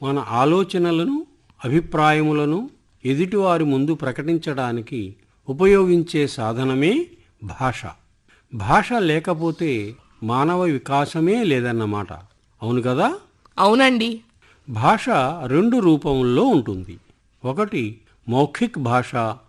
మన ఆలోచనలను అభిప్రాయములను ఎదుటివారి ముందు ప్రకటించడానికి ఉపయోగించే సాధనమే భాష. భాష లేకపోతే మానవ వికాసమే లేదన్నమాట. అవును కదా? అవునండి. భాష 2 రూపముల్లో ఉంటుంది. ఒకటి మౌఖిక్ భాష,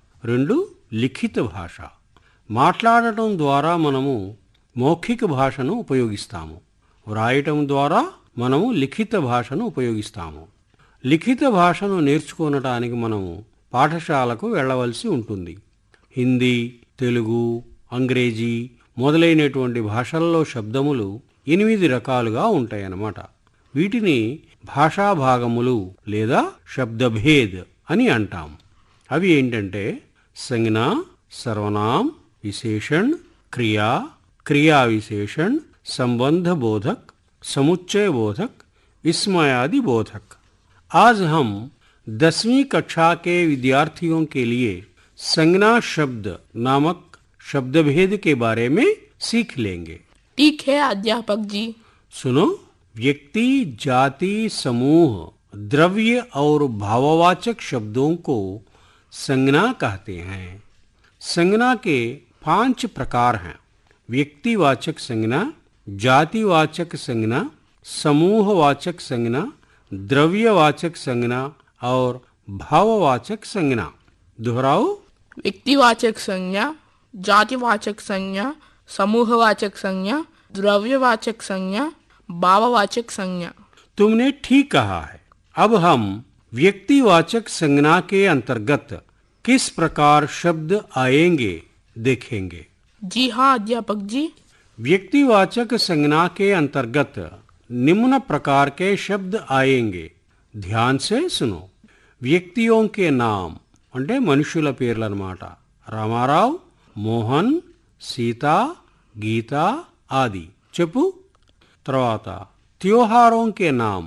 2 లిఖిత భాష. మాట్లాడటం ద్వారా మనము మౌఖిక భాషను ఉపయోగిస్తాము. వ్రాయటం ద్వారా మనము లిఖిత భాషను ఉపయోగిస్తాము. లిఖిత భాషను నేర్చుకోవటానికి మనము పాఠశాలకు వెళ్ళవలసి ఉంటుంది. హిందీ, తెలుగు, అంగ్రేజీ మొదలైనటువంటి భాషల్లో శబ్దములు 8 రకాలుగా ఉంటాయన్నమాట. వీటిని భాషాభాగములు లేదా శబ్దభేద్ అని అంటాం. అవి ఏంటంటే సంజ్ఞా, సర్వనాम, विशेषण, क्रिया, क्रिया विशेषण, संबंध बोधक, समुच्चय बोधक, विस्मयादि बोधक. आज हम 10वीं कक्षा के विद्यार्थियों के लिए संज्ञा शब्द नामक शब्दभेद के बारे में सीख लेंगे. ठीक है अध्यापक जी. सुनो. व्यक्ति, जाति, समूह, द्रव्य और भाववाचक शब्दों को संज्ञा कहते हैं. संज्ञा के 5 प्रकार हैं. व्यक्तिवाचक संज्ञा, जातिवाचक संज्ञा, समूहवाचक संज्ञा, द्रव्यवाचक संज्ञा और भाववाचक संज्ञा. दोहराओ. व्यक्तिवाचक संज्ञा, जातिवाचक संज्ञा, समूहवाचक संज्ञा, द्रव्यवाचक संज्ञा, भाववाचक संज्ञा. तुमने ठीक कहा है. अब हम व्यक्तिवाचक संज्ञा के अंतर्गत किस प्रकार शब्द आएंगे देखेंगे. जी हाँ अध्यापक जी. व्यक्तिवाचक संज्ञा के अंतर्गत निम्न प्रकार के शब्द आएंगे. ध्यान से सुनो. व्यक्तियों के नाम అంటే మనుషుల పేర్లు అన్నమాట. రామారావు, మోహన్, సీత, గీత ఆది. చెప్పు. తర్వాత त्योहारों के नाम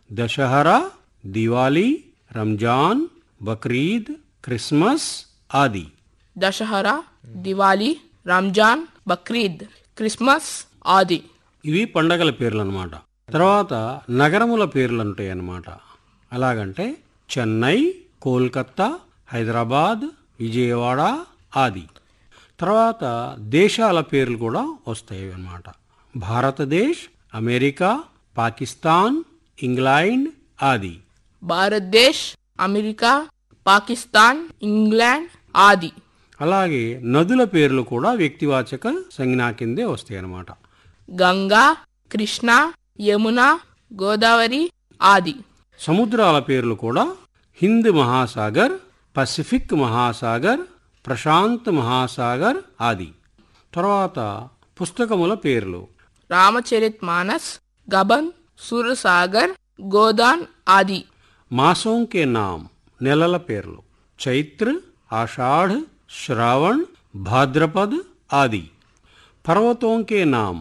दशहरा, दिवाली, रमजान, बकरीद, क्रिसमस आदि. दशहरा, दिवाली, రంజాన్, బక్రీద్, క్రిస్మస్ ఆది. ఇవి పండగల పేర్లు అన్నమాట. తర్వాత నగరముల పేర్లు ఉంటాయి అన్నమాట. అలాగంటే చెన్నై, కోల్కత్తా, హైదరాబాద్, విజయవాడ ఆది. తర్వాత దేశాల పేర్లు కూడా వస్తాయి అన్నమాట. భారతదేశ్, అమెరికా, పాకిస్తాన్, ఇంగ్లాండ్ ఆది. భారతదేశ్, అమెరికా, పాకిస్తాన్, ఇంగ్లాండ్ ఆది. అలాగే నదుల పేర్లు కూడా వ్యక్తివాచక సంజ్ఞా కిందే వస్తాయి అన్నమాట. గంగా, కృష్ణ, యమున, గోదావరి ఆది. సముద్రాల పేర్లు కూడా హింద్ మహాసాగర్, పసిఫిక్ మహాసాగర్, ప్రశాంత్ మహాసాగర్ ఆది. తర్వాత పుస్తకముల పేర్లు రామచరిత్ మానస్, గబన్, సూరసాగర్, గోదాన్ ఆది. మాసోं के नाम నెలల పేర్లు చైత్ర, ఆషాఢ, श्रावण, भाद्रपद आदि. पर्वतों के नाम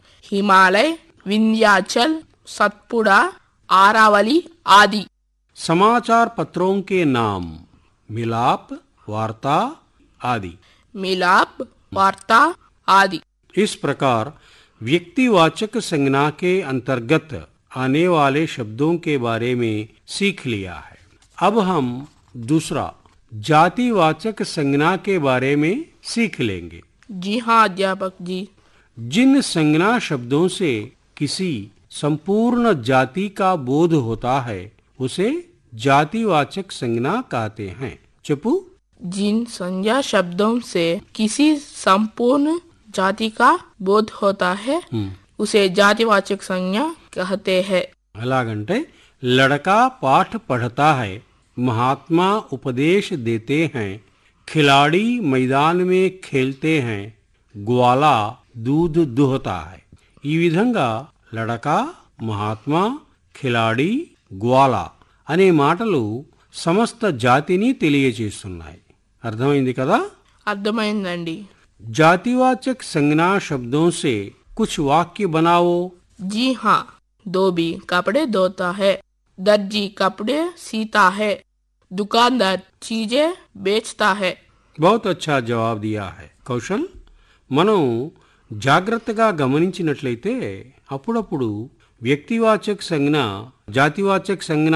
हिमालय, विंध्याचल, सतपुड़ा, आरावली आदि. समाचार पत्रों के नाम मिलाप, वार्ता आदि. मिलाप, वार्ता आदि. इस प्रकार व्यक्तिवाचक संज्ञा के अंतर्गत आने वाले शब्दों के बारे में सीख लिया है. अब हम दूसरा जातिवाचक संज्ञा के बारे में सीख लेंगे. जी हाँ अध्यापक जी. जिन संज्ञा शब्दों से किसी संपूर्ण जाति का बोध होता है उसे जातिवाचक संज्ञा कहते हैं. चपू. जिन संज्ञा शब्दों से किसी संपूर्ण जाति का बोध होता है उसे जातिवाचक संज्ञा कहते हैं. అలాగంటే लड़का पाठ पढ़ता है, महात्मा उपदेश देते हैं, खिलाड़ी मैदान में खेलते हैं, ग्वाला दूध दुहता है. ఈ విధంగా లడక, మహాత్మా, ఖిలాడి, గ్వాలా అనే మాటలు సమస్త జాతిని తెలియచేస్తున్నాయి. అర్థమైంది కదా? అర్థమైందండి. जातिवाचक संज्ञा शब्दों से कुछ वाक्य बनाओ. जी हाँ. धोबी कपड़े धोता है, दर्जी कपड़े सीता है, दुकानदार चीजें बेचता है. बहुत अच्छा जवाब दिया है కౌశల్. మనం జాగ్రత్తగా గమనించినట్లయితే అప్పుడప్పుడు వ్యక్తివాచక సంజ్ఞ, జాతివాచక సంజ్ఞ